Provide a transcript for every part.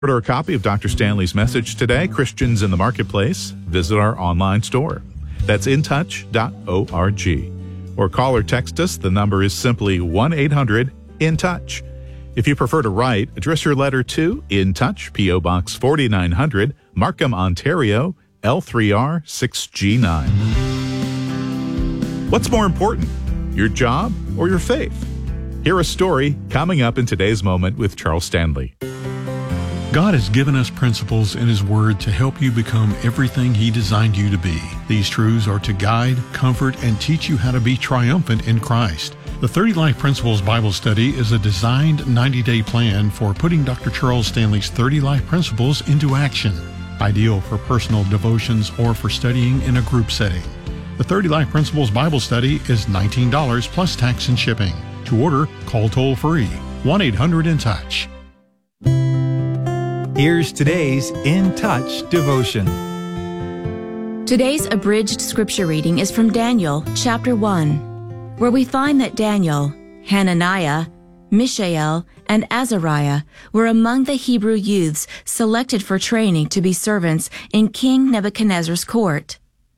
Order a copy of Dr. Stanley's message today, Christians in the Marketplace. Visit our online store. That's intouch.org. Or call or text us. The number is simply 1-800-IN-TOUCH. If you prefer to write, address your letter to In Touch, P.O. Box 4900, Markham, Ontario, L3R 6G9. What's more important, your job or your faith? Hear a story coming up in today's Moment with Charles Stanley. God has given us principles in His Word to help you become everything He designed you to be. These truths are to guide, comfort, and teach you how to be triumphant in Christ. The 30 Life Principles Bible Study is a designed 90-day plan for putting Dr. Charles Stanley's 30 Life Principles into action. Ideal for personal devotions or for studying in a group setting. The 30 Life Principles Bible Study is $19 plus tax and shipping. To order, call toll-free 1-800-IN-TOUCH. Here's today's In Touch devotion. Today's abridged scripture reading is from Daniel chapter 1, where we find that Daniel, Hananiah, Mishael, and Azariah were among the Hebrew youths selected for training to be servants in King Nebuchadnezzar's court.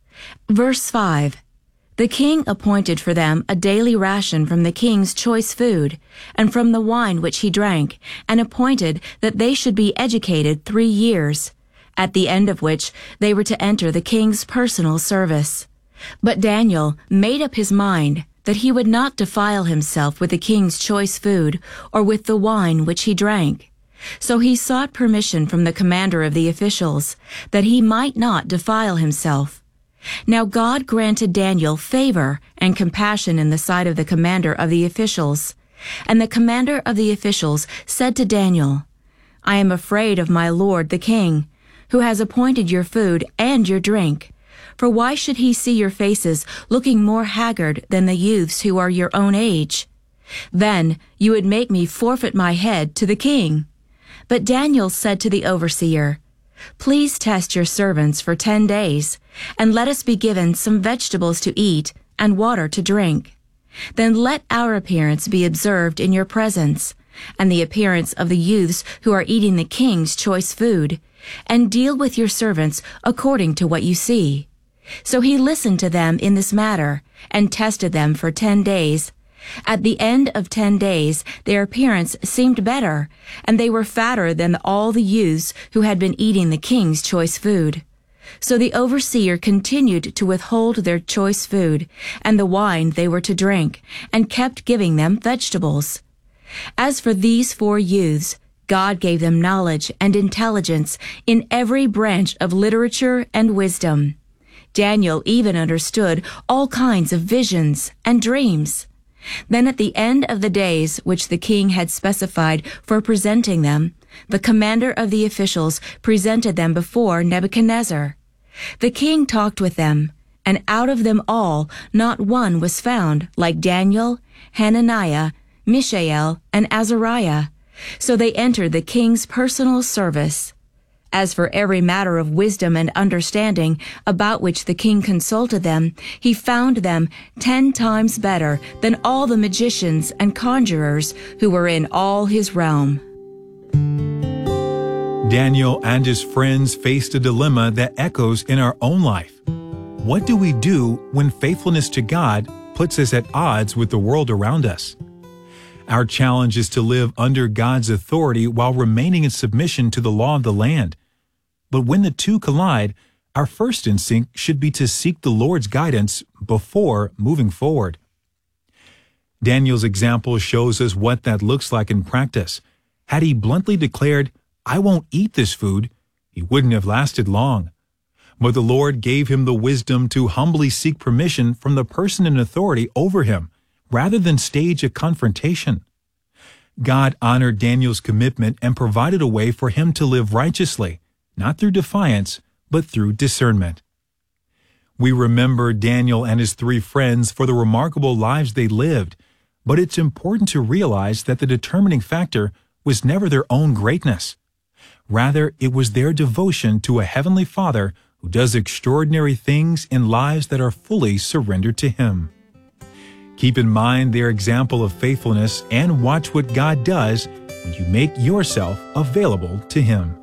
Verse 5. The king appointed for them a daily ration from the king's choice food, and from the wine which he drank, and appointed that they should be educated 3 years, at the end of which they were to enter the king's personal service. But Daniel made up his mind that he would not defile himself with the king's choice food, or with the wine which he drank. So he sought permission from the commander of the officials, that he might not defile himself. Now God granted Daniel favor and compassion in the sight of the commander of the officials. And the commander of the officials said to Daniel, I am afraid of my lord the king, who has appointed your food and your drink. For why should he see your faces looking more haggard than the youths who are your own age? Then you would make me forfeit my head to the king. But Daniel said to the overseer, Please test your servants for 10 days, and let us be given some vegetables to eat and water to drink. Then let our appearance be observed in your presence, and the appearance of the youths who are eating the king's choice food, and deal with your servants according to what you see. So he listened to them in this matter, and tested them for 10 days. At the end of 10 days, their appearance seemed better, and they were fatter than all the youths who had been eating the king's choice food. So the overseer continued to withhold their choice food, and the wine they were to drink, and kept giving them vegetables. As for these 4 youths, God gave them knowledge and intelligence in every branch of literature and wisdom. Daniel even understood all kinds of visions and dreams. Then at the end of the days which the king had specified for presenting them, the commander of the officials presented them before Nebuchadnezzar. The king talked with them, and out of them all not one was found like Daniel, Hananiah, Mishael, and Azariah. So they entered the king's personal service. As for every matter of wisdom and understanding about which the king consulted them, he found them 10 times better than all the magicians and conjurers who were in all his realm. Daniel and his friends faced a dilemma that echoes in our own life. What do we do when faithfulness to God puts us at odds with the world around us? Our challenge is to live under God's authority while remaining in submission to the law of the land. But when the two collide, our first instinct should be to seek the Lord's guidance before moving forward. Daniel's example shows us what that looks like in practice. Had he bluntly declared, I won't eat this food, he wouldn't have lasted long. But the Lord gave him the wisdom to humbly seek permission from the person in authority over him, rather than stage a confrontation. God honored Daniel's commitment and provided a way for him to live righteously, not through defiance, but through discernment. We remember Daniel and his 3 friends for the remarkable lives they lived, but it's important to realize that the determining factor was never their own greatness. Rather, it was their devotion to a Heavenly Father who does extraordinary things in lives that are fully surrendered to Him. Keep in mind their example of faithfulness and watch what God does when you make yourself available to Him.